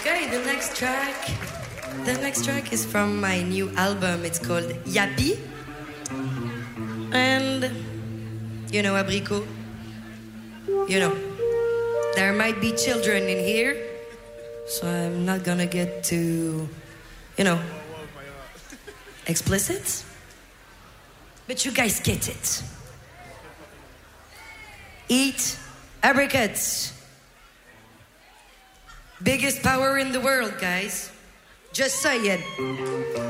Okay, the next track is from my new album. It's called Yappy. And, you know, Abricot, you know, there might be children in here, so I'm not gonna get too, you know, explicit. But you guys get it. Eat apricots. Biggest power in the world, guys. Just say it.